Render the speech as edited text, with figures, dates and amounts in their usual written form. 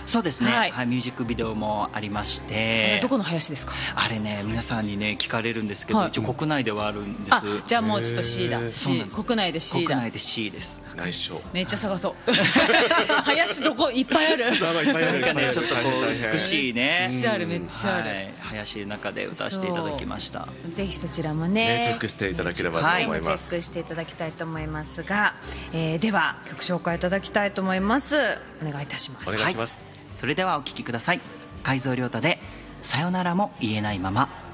そうですね、 はいミュージックビデオもありまして、 どこの林ですか？ あれね、皆さんにね聞かれるんですけど、 はい一応国内ではあるんです。 あ、じゃあもうちょっと C だ。 そう C なんです。 国内で C だ。 国内で C です。 内緒。 めっちゃ探そう。林どこいっぱいある。 いっぱいあるなんかね、ちょっとこう美しいね、 めっちゃある、めっちゃある。 はい、林の中で歌わせていただきました。 ぜひそちらもね、 チェックしていただければと思います。 チェックしていただきたいと思いますが、では曲紹介いただきたいと思います。お願いいたします。 お願いします。 それではお聴きください。海蔵亮太でさよならも言えないまま。